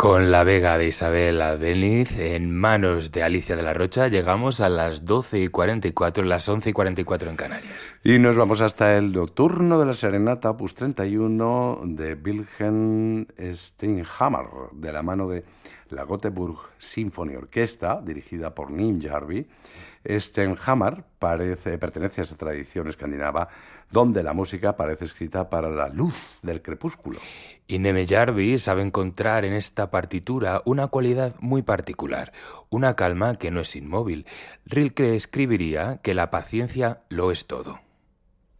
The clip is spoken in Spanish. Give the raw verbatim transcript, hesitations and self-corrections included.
Con La Vega de Isabel Albéniz en manos de Alicia de la Rocha llegamos a las doce y cuarenta y cuatro, las once y cuarenta y cuatro en Canarias. Y nos vamos hasta el Nocturno de la Serenata, opus treinta y uno, de Wilhelm Steinhammer, de la mano de la Göteborg Symphony Orchestra, dirigida por Nim Jarvi. Steinhammer parece, pertenece a esa tradición escandinava donde la música parece escrita para la luz del crepúsculo. Y Neme Jarvi sabe encontrar en esta partitura una cualidad muy particular, una calma que no es inmóvil. Rilke escribiría que la paciencia lo es todo.